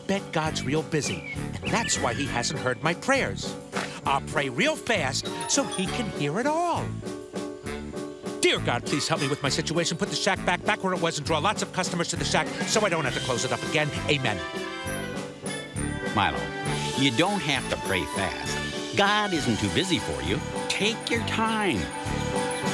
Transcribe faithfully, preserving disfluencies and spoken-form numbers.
bet God's real busy, and that's why he hasn't heard my prayers. I'll pray real fast so he can hear it all. Dear God, please help me with my situation. Put the shack back back where it was and draw lots of customers to the shack so I don't have to close it up again. Amen. Milo, you don't have to pray fast. God isn't too busy for you. Take your time.